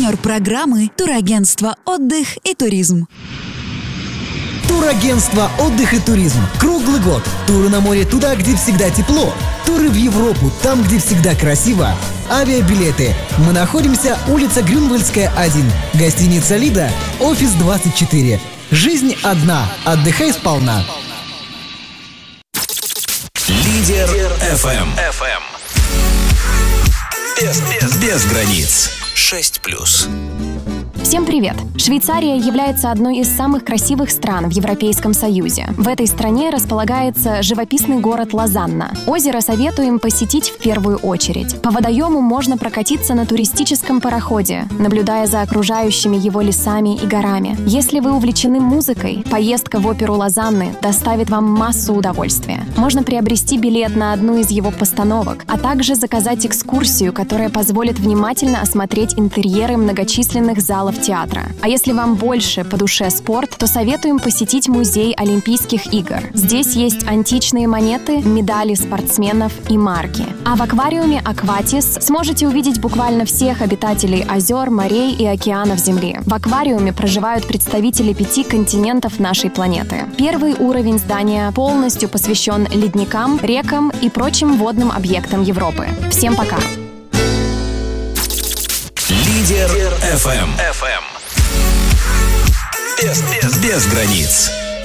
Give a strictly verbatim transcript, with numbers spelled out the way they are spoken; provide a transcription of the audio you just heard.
Партнер программы «Турагентство «Отдых и туризм». Турагентство «Отдых и туризм». Круглый год. Туры на море туда, где всегда тепло. Туры в Европу, там, где всегда красиво. Авиабилеты. Мы находимся улица Грюнвальдская, один. Гостиница «Лида», офис двадцать четыре. Жизнь одна. Отдыхай сполна. Лидер эф эм. Без, без, без границ. шесть плюс. Всем привет! Швейцария является одной из самых красивых стран в Европейском Союзе. В этой стране располагается живописный город Лозанна. Озеро советуем посетить в первую очередь. По водоему можно прокатиться на туристическом пароходе, наблюдая за окружающими его лесами и горами. Если вы увлечены музыкой, поездка в оперу Лозанны доставит вам массу удовольствия. Можно приобрести билет на одну из его постановок, а также заказать экскурсию, которая позволит внимательно осмотреть интерьеры многочисленных залов театра. А если вам больше по душе спорт, то советуем посетить музей Олимпийских игр. Здесь есть античные монеты, медали спортсменов и марки. А в аквариуме Акватис сможете увидеть буквально всех обитателей озер, морей и океанов Земли. В аквариуме проживают представители пяти континентов нашей планеты. Первый уровень здания полностью посвящен ледникам, рекам и прочим водным объектам Европы. Всем пока! Лидер эф эм. Без, без, без границ.